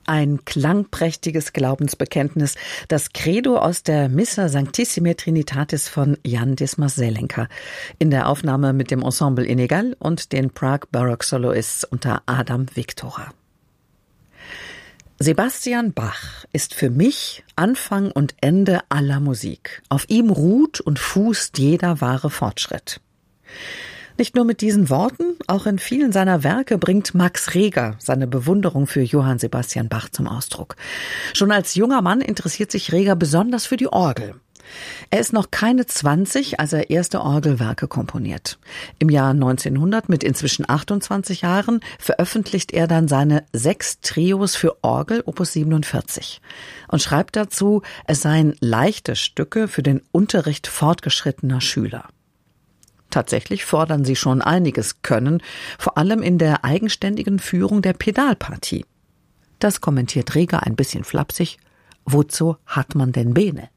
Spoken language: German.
Ein klangprächtiges Glaubensbekenntnis, das Credo aus der Missa Sanctissime Trinitatis von Jan Dismas-Selenka in der Aufnahme mit dem Ensemble Inegal und den Prague Baroque Soloists unter Adam Viktora. Sebastian Bach ist für mich Anfang und Ende aller Musik. Auf ihm ruht und fußt jeder wahre Fortschritt. Nicht nur mit diesen Worten, auch in vielen seiner Werke bringt Max Reger seine Bewunderung für Johann Sebastian Bach zum Ausdruck. Schon als junger Mann interessiert sich Reger besonders für die Orgel. Er ist noch keine 20, als er erste Orgelwerke komponiert. Im Jahr 1900, mit inzwischen 28 Jahren, veröffentlicht er dann seine 6 Trios für Orgel, Opus 47, und schreibt dazu, es seien leichte Stücke für den Unterricht fortgeschrittener Schüler. Tatsächlich fordern sie schon einiges Können, vor allem in der eigenständigen Führung der Pedalpartie. Das kommentiert Reger ein bisschen flapsig. Wozu hat man denn Bene?